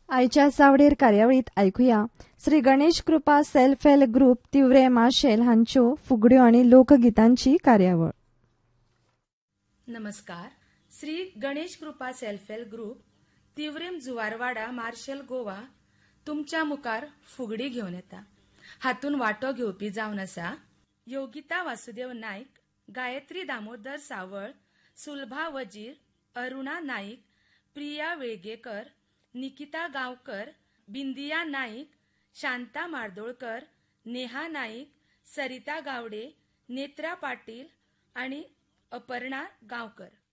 आयच्या सावडेर कार्यावळीत आयकुया श्री गणेश कृपा self help group Tiware Marcel हांच्यो फुगड्यो आनी लोकगितांची कार्यावळ. नमस्कार. श्री गणेश कृपा self help group तिवरेम जुवारवाडा marshal Goa तुमच्या मुखार फुगडी घेवन येता. हातून वांटो घेवपी जावन आसा योगिता वासुदेव नाईक, गायत्री दामोदर सावळ, सुलभा वजीर, अरुणा नाईक, प्रिया वेळगेकर, निकिता गांवकर, बिंदिया नाईक, शांता मार्दोळकर, नेहा नाईक, सरिता गावडे, नेत्रा पाटील आणि अपर्णा गांवकर.